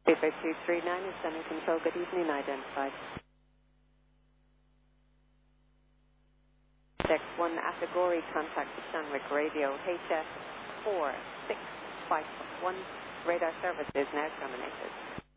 Paper 239 is Center Control. Good evening, identified. Deck 1 Atagori, contact Shanwick Radio, HS 4651. Radar service is now terminated.